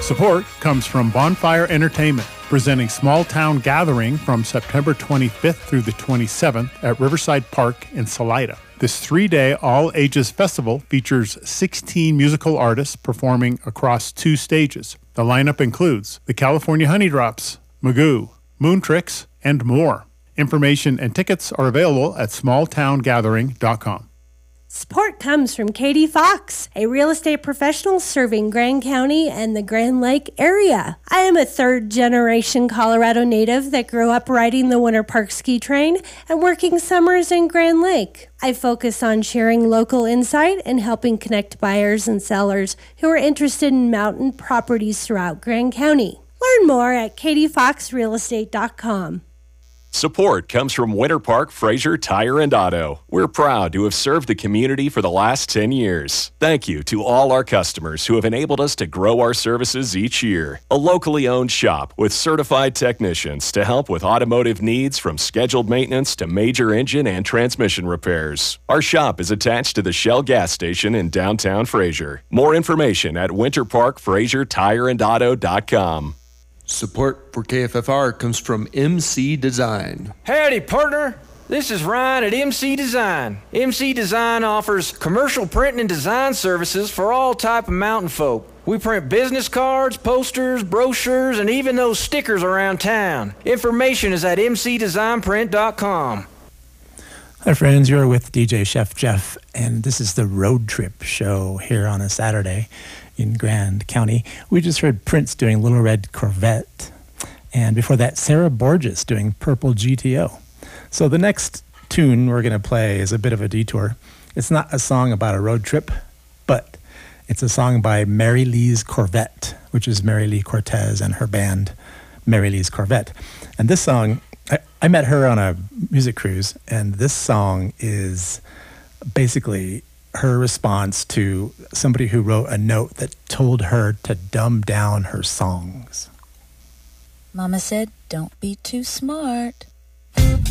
Support comes from Bonfire Entertainment, presenting Small Town Gathering from September 25th through the 27th at Riverside Park in Salida. This 3-day all-ages festival features 16 musical artists performing across 2 stages. The lineup includes the California Honeydrops, Magoo, Moon Tricks, and more. Information and tickets are available at smalltowngathering.com. Support comes from Katie Fox, a real estate professional serving Grand County and the Grand Lake area. I am a third-generation Colorado native that grew up riding the Winter Park ski train and working summers in Grand Lake. I focus on sharing local insight and helping connect buyers and sellers who are interested in mountain properties throughout Grand County. Learn more at katiefoxrealestate.com. Support comes from Winter Park Fraser Tire and Auto. We're proud to have served the community for the last 10 years. Thank you to all our customers who have enabled us to grow our services each year. A locally owned shop with certified technicians to help with automotive needs from scheduled maintenance to major engine and transmission repairs. Our shop is attached to the Shell gas station in downtown Fraser. More information at winterparkfrasertireandauto.com. Support for KFFR comes from MC Design. Howdy, partner. This is Ryan at MC Design. MC Design offers commercial printing and design services for all type of mountain folk. We print business cards, posters, brochures, and even those stickers around town. Information is at mcdesignprint.com. Hi friends, you're with DJ Chef Jeff, and this is the Road Trip Show here on a Saturday in Grand County. We just heard Prince doing Little Red Corvette, and before that Sarah Borges doing Purple GTO. So the next tune we're going to play is a bit of a detour. It's not a song about a road trip, but it's a song by Mary Lee's Corvette, which is Mary Lee Cortez and her band Mary Lee's Corvette. And this song, I met her on a music cruise, and this song is basically her response to somebody who wrote a note that told her to dumb down her songs. Mama said, don't be too smart.